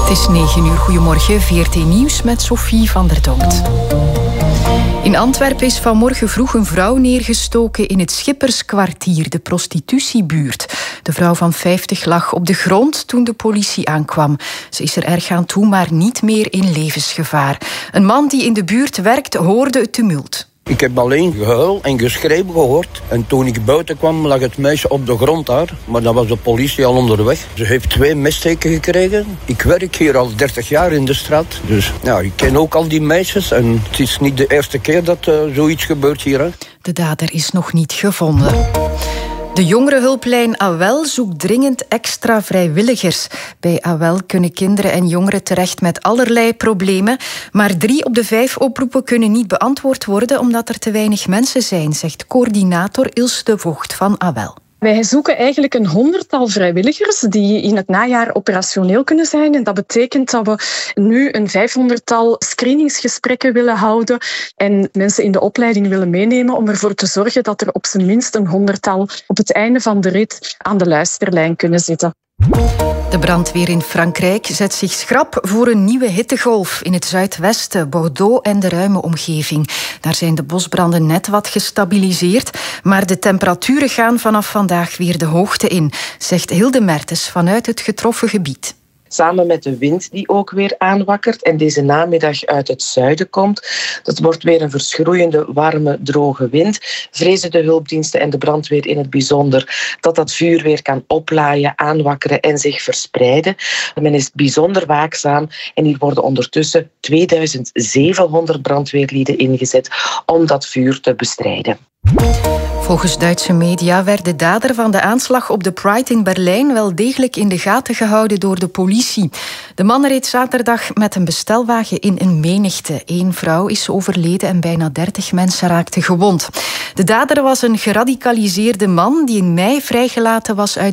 Het is 9 uur. Goedemorgen, VRT Nieuws met Sophie van der Donkt. In Antwerpen is vanmorgen vroeg een vrouw neergestoken in het Schipperskwartier, de prostitutiebuurt. De vrouw van 50 lag op de grond toen de politie aankwam. Ze is er erg aan toe, maar niet meer in levensgevaar. Een man die in de buurt werkt, hoorde het tumult. Ik heb alleen gehuil en geschreeuw gehoord. En toen ik buiten kwam, lag het meisje op de grond daar. Maar dan was de politie al onderweg. Ze heeft 2 messteken gekregen. Ik werk hier al 30 jaar in de straat. Dus ja, ik ken ook al die meisjes. En het is niet de eerste keer dat zoiets gebeurt hier. Hè. De dader is nog niet gevonden. De jongerenhulplijn AWEL zoekt dringend extra vrijwilligers. Bij AWEL kunnen kinderen en jongeren terecht met allerlei problemen. Maar 3 op de 5 oproepen kunnen niet beantwoord worden omdat er te weinig mensen zijn, zegt coördinator Ilse de Voogd van AWEL. Wij zoeken eigenlijk een 100-tal vrijwilligers die in het najaar operationeel kunnen zijn. En dat betekent dat we nu een 500-tal screeningsgesprekken willen houden en mensen in de opleiding willen meenemen om ervoor te zorgen dat er op zijn minst een 100-tal op het einde van de rit aan de luisterlijn kunnen zitten. De brandweer in Frankrijk zet zich schrap voor een nieuwe hittegolf in het zuidwesten, Bordeaux en de ruime omgeving. Daar zijn de bosbranden net wat gestabiliseerd, maar de temperaturen gaan vanaf vandaag weer de hoogte in, zegt Hilde Mertens vanuit het getroffen gebied. Samen met de wind die ook weer aanwakkert en deze namiddag uit het zuiden komt. Dat wordt weer een verschroeiende, warme, droge wind. Vrezen de hulpdiensten en de brandweer in het bijzonder dat dat vuur weer kan oplaaien, aanwakkeren en zich verspreiden. Men is bijzonder waakzaam en hier worden ondertussen 2700 brandweerlieden ingezet om dat vuur te bestrijden. Volgens Duitse media werd de dader van de aanslag op de Pride in Berlijn wel degelijk in de gaten gehouden door de politie. De man reed zaterdag met een bestelwagen in een menigte. 1 vrouw is overleden en bijna 30 mensen raakten gewond. De dader was een geradicaliseerde man die in mei vrijgelaten was uit